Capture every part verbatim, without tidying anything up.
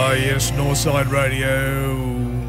Oh, yes, Northside Radio.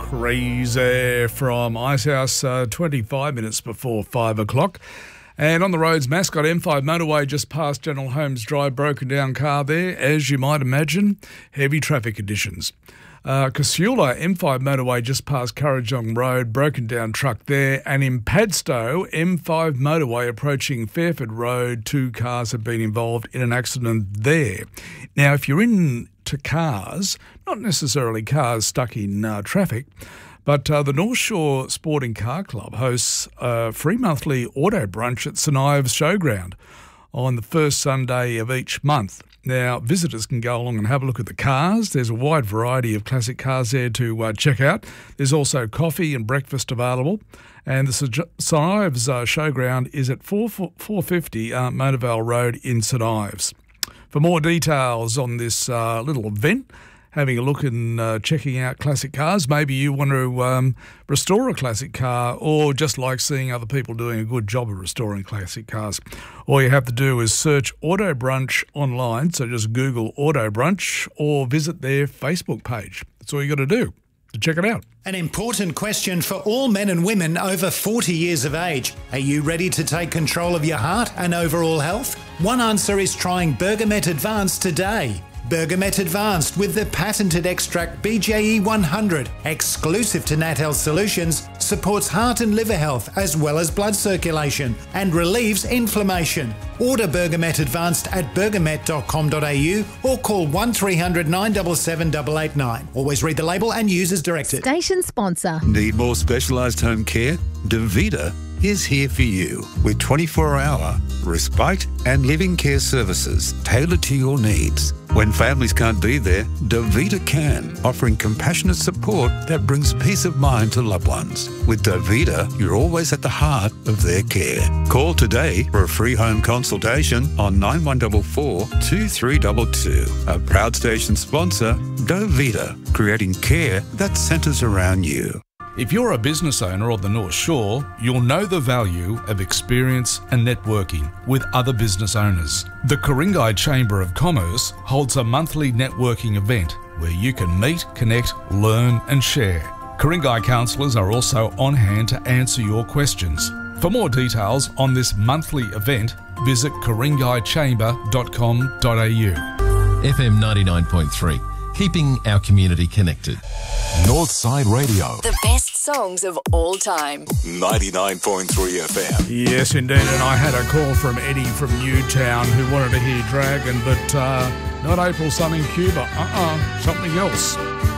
Crazy from Icehouse, uh, twenty-five minutes before five o'clock. And on the roads, Mascot M five motorway just past General Holmes Drive, broken down car there. As you might imagine, heavy traffic conditions. Uh, Casula M five motorway just past Currajong Road, broken down truck there. And in Padstow, M five motorway approaching Fairford Road, two cars have been involved in an accident there. Now, if you're into cars, not necessarily cars stuck in uh, traffic, but uh, the North Shore Sporting Car Club hosts a free monthly auto brunch at St Ives Showground on the first Sunday of each month. Now, visitors can go along and have a look at the cars. There's a wide variety of classic cars there to uh, check out. There's also coffee and breakfast available. And the St Ives uh, Showground is at four fifty uh, Motorvale Road in St Ives. For more details on this uh, little event, having a look and uh, checking out classic cars, maybe you want to um, restore a classic car or just like seeing other people doing a good job of restoring classic cars, all you have to do is search Auto Brunch online, so just Google Auto Brunch or visit their Facebook page. That's all you got to do to check it out. An important question for all men and women over forty years of age. Are you ready to take control of your heart and overall health? One answer is trying Bergamet Advanced today. Bergamet Advanced with the patented extract B J E one hundred, exclusive to Nat Health Solutions, supports heart and liver health as well as blood circulation and relieves inflammation. Order Bergamet Advanced at bergamet dot com dot a u or call one three hundred nine seven seven eight eight nine. Always read the label and use as directed. Station sponsor. Need more specialised home care? Davita is here for you with twenty-four hour respite and living care services tailored to your needs. When families can't be there, Davita can, offering compassionate support that brings peace of mind to loved ones. With Davita, you're always at the heart of their care. Call today for a free home consultation on nine one four four, two three two two. A proud station sponsor, Davita, creating care that centres around you. If you're a business owner of the North Shore, you'll know the value of experience and networking with other business owners. The Ku-ring-gai Chamber of Commerce holds a monthly networking event where you can meet, connect, learn and share. Ku-ring-gai counsellors are also on hand to answer your questions. For more details on this monthly event, visit ku ring gai chamber dot com dot a u. F M ninety-nine point three, keeping our community connected. Northside Radio. The best songs of all time. ninety-nine point three F M. Yes, indeed. And I had a call from Eddie from Newtown who wanted to hear Dragon, but uh, not April Sun in Cuba. Uh-uh, something else.